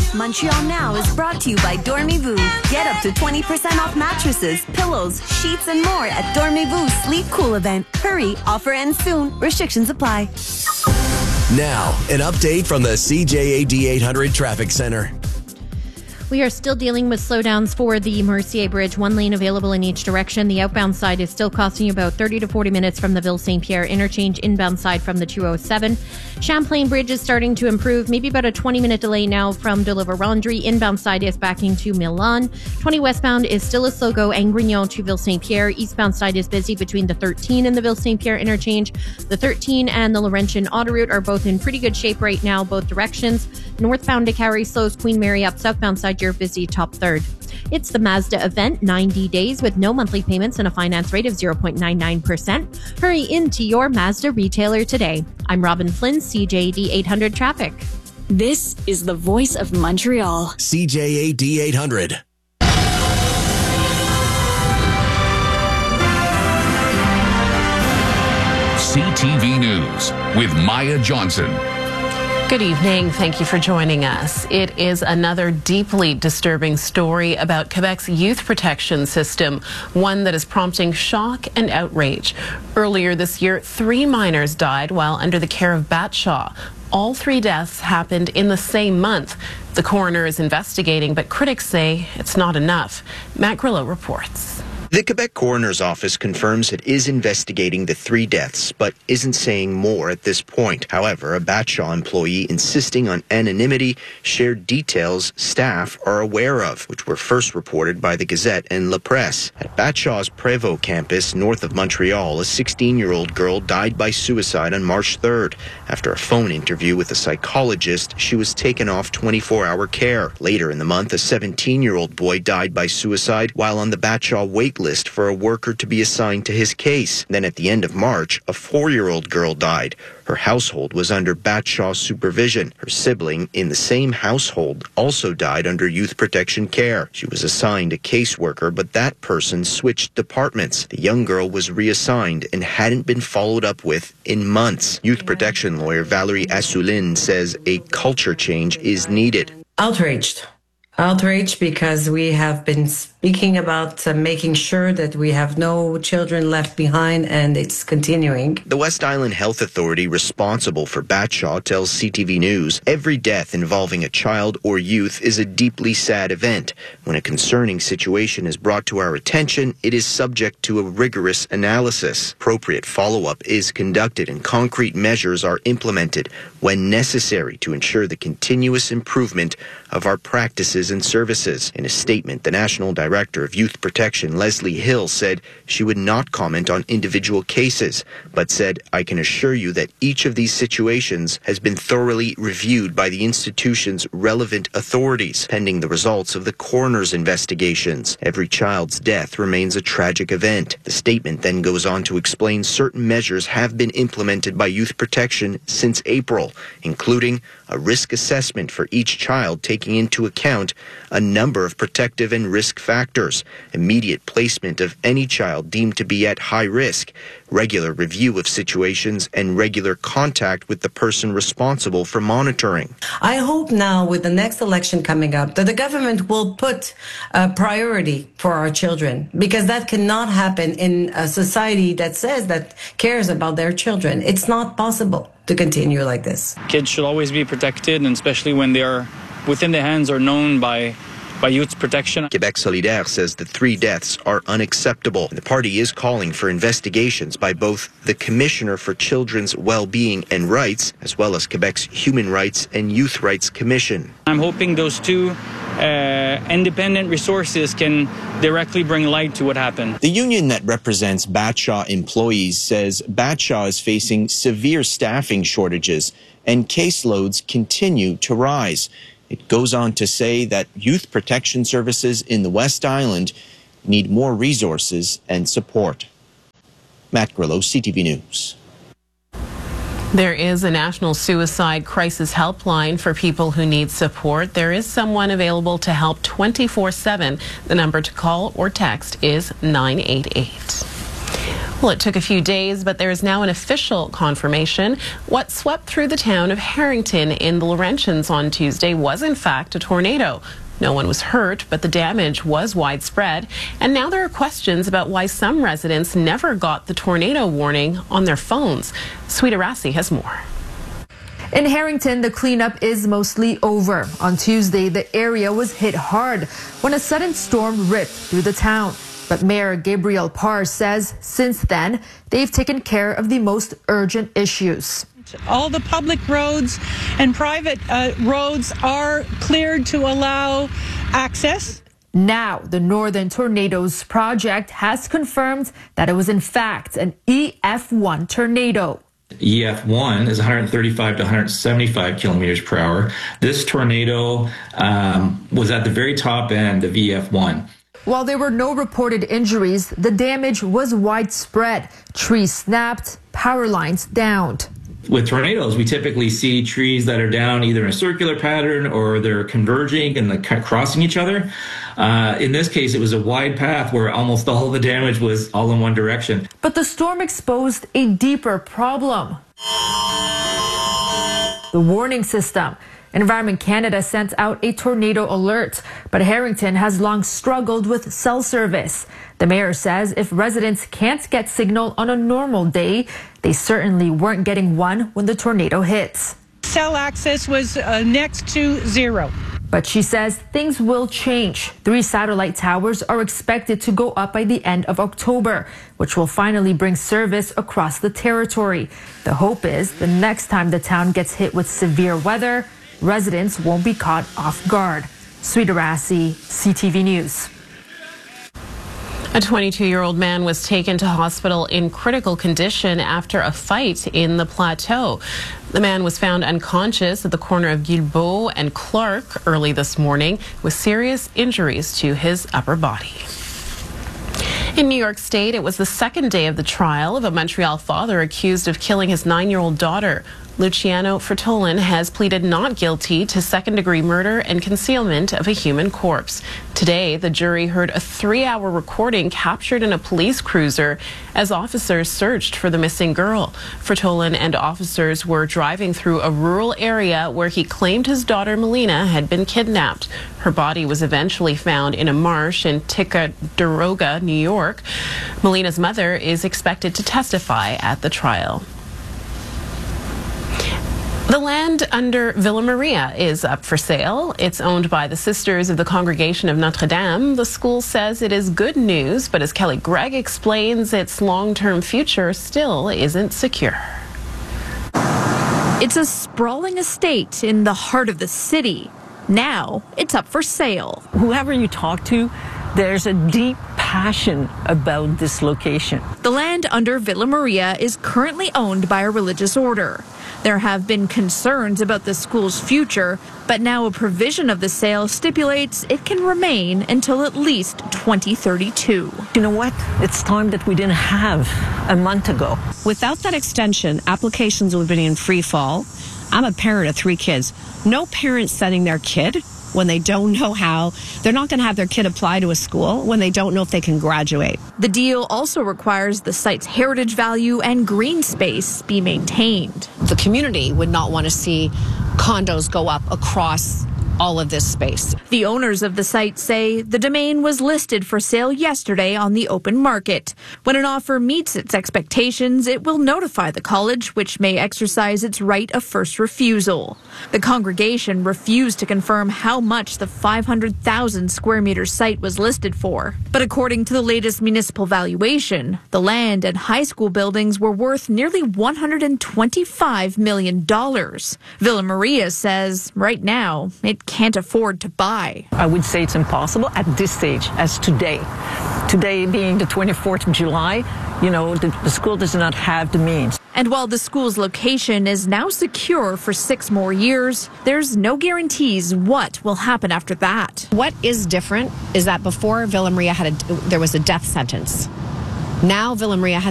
Montreal Now is brought to you by Dormez-vous. Get up to 20% off mattresses, pillows, sheets, and more at Dormez-vous Sleep Cool event. Hurry, offer ends soon. Restrictions apply. Now, an update from the CJAD 800 Traffic Center. We are still dealing with slowdowns for the Mercier Bridge. One lane available in each direction. The outbound side is still costing you about 30 to 40 minutes from the Ville-Saint-Pierre interchange. Inbound side from the 207. Champlain Bridge is starting to improve. Maybe about a 20-minute delay now from de la Vérendrye. Inbound side is backing to Milan. 20 westbound is still a slow go. Angrignon to Ville-Saint-Pierre. Eastbound side is busy between the 13 and the Ville-Saint-Pierre interchange. The 13 and the Laurentian Autoroute are both in pretty good shape right now, both directions. Northbound to Carrie slows Queen Mary up. Southbound side, you're busy top third. It's the Mazda event, 90 days with no monthly payments and a finance rate of 0.99%. Hurry into your Mazda retailer today. I'm Robin Flynn, CJAD 800 Traffic. This is the voice of Montreal. CJAD 800. CTV News with Maya Johnson. Good evening. Thank you for joining us. It is another deeply disturbing story about Quebec's youth protection system, one that is prompting shock and outrage. Earlier this year, 3 minors died while under the care of Bat Shaw. All 3 deaths happened in the same month. The coroner is investigating, but critics say it's not enough. Matt Grillo reports. The Quebec Coroner's Office confirms it is investigating the 3 deaths, but isn't saying more at this point. However, a Bat Shaw employee insisting on anonymity shared details staff are aware of, which were first reported by the Gazette and La Presse. At Bat Shaw's Prévost campus north of Montreal, a 16-year-old girl died by suicide on March 3rd. After a phone interview with a psychologist, she was taken off 24-hour care. Later in the month, a 17-year-old boy died by suicide while on the Bat Shaw wait list for a worker to be assigned to his case. Then at the end of March, a 4-year-old girl died. Her household was under Bat Shaw supervision. Her sibling in the same household also died under youth protection care. She was assigned a caseworker, but that person switched departments. The young girl was reassigned and hadn't been followed up with in months. Youth protection lawyer Valerie Assouline says a culture change is needed. Outraged because we have been speaking about making sure that we have no children left behind, and it's continuing. The West Island Health Authority responsible for Bat Shaw tells CTV News every death involving a child or youth is a deeply sad event. When a concerning situation is brought to our attention, it is subject to a rigorous analysis. Appropriate follow-up is conducted and concrete measures are implemented when necessary to ensure the continuous improvement of our practices and services. In a statement, the National Director of Youth Protection, Leslie Hill, said she would not comment on individual cases, but said, "I can assure you that each of these situations has been thoroughly reviewed by the institution's relevant authorities, pending the results of the coroner's investigations. Every child's death remains a tragic event." The statement then goes on to explain certain measures have been implemented by Youth Protection since April, including a risk assessment for each child taking into account a number of protective and risk factors, immediate placement of any child deemed to be at high risk, regular review of situations, and regular contact with the person responsible for monitoring. I hope now with the next election coming up that the government will put a priority for our children, because that cannot happen in a society that says that cares about their children. It's not possible to continue like this. Kids should always be protected, and especially when they are within the hands or known by youth protection. Quebec Solidaire says the 3 deaths are unacceptable. The party is calling for investigations by both the Commissioner for Children's Well-Being and Rights, as well as Quebec's Human Rights and Youth Rights Commission. I'm hoping those 2 independent resources can directly bring light to what happened. The union that represents Bat Shaw employees says Bat Shaw is facing severe staffing shortages and caseloads continue to rise. It goes on to say that youth protection services in the West Island need more resources and support. Matt Grillo, CTV News. There is a national suicide crisis helpline for people who need support. There is someone available to help 24/7. The number to call or text is 988. Well, it took a few days, but there is now an official confirmation. What swept through the town of Harrington in the Laurentians on Tuesday was in fact a tornado. No one was hurt, but the damage was widespread. And now there are questions about why some residents never got the tornado warning on their phones. Sweeta Rassi has more. In Harrington, the cleanup is mostly over. On Tuesday, the area was hit hard when a sudden storm ripped through the town. But Mayor Gabriel Parr says since then, they've taken care of the most urgent issues. All the public roads and private roads are cleared to allow access. Now, the Northern Tornadoes Project has confirmed that it was in fact an EF1 tornado. EF1 is 135 to 175 kilometers per hour. This tornado was at the very top end of EF1. While there were no reported injuries, the damage was widespread. Trees snapped, power lines downed. With tornadoes, we typically see trees that are down either in a circular pattern or they're converging and crossing each other. In this case, it was a wide path where almost all the damage was all in one direction. But the storm exposed a deeper problem. The warning system. Environment Canada sent out a tornado alert, but Harrington has long struggled with cell service. The mayor says if residents can't get signal on a normal day, they certainly weren't getting one when the tornado hits. Cell access was next to zero. But she says things will change. 3 satellite towers are expected to go up by the end of October, which will finally bring service across the territory. The hope is the next time the town gets hit with severe weather, residents won't be caught off guard. Sweeta Rassi, CTV News. A 22-year-old man was taken to hospital in critical condition after a fight in the Plateau. The man was found unconscious at the corner of Guilbeault and Clark early this morning with serious injuries to his upper body. In New York State, it was the second day of the trial of a Montreal father accused of killing his 9-year-old daughter. Luciano Fertolin has pleaded not guilty to second-degree murder and concealment of a human corpse. Today, the jury heard a 3-hour recording captured in a police cruiser as officers searched for the missing girl. Fertolin and officers were driving through a rural area where he claimed his daughter Melina had been kidnapped. Her body was eventually found in a marsh in Ticonderoga, New York. Melina's mother is expected to testify at the trial. The land under Villa Maria is up for sale. It's owned by the Sisters of the Congregation of Notre Dame. The school says it is good news, but as Kelly Gregg explains, its long-term future still isn't secure. It's a sprawling estate in the heart of the city. Now it's up for sale. Whoever you talk to, there's a deep passion about this location. The land under Villa Maria is currently owned by a religious order. There have been concerns about the school's future, but now a provision of the sale stipulates it can remain until at least 2032. You know what? It's time that we didn't have a month ago. Without that extension, applications would have been in free fall. I'm a parent of 3 kids. No parent sending their kid when they don't know how. They're not going to have their kid apply to a school when they don't know if they can graduate. The deal also requires the site's heritage value and green space be maintained. The community would not want to see condos go up across all of this space. The owners of the site say the domain was listed for sale yesterday on the open market. When an offer meets its expectations, it will notify the college, which may exercise its right of first refusal. The congregation refused to confirm how much the 500,000 square meter site was listed for. But according to the latest municipal valuation, the land and high school buildings were worth nearly $125 million. Villa Maria says right now it can't afford to buy. I would say it's impossible at this stage, as today. Today being the 24th of July, you know, the school does not have the means. And while the school's location is now secure for 6 more years, there's no guarantees what will happen after that. What is different is that before Villa Maria there was a death sentence. Now Villa Maria has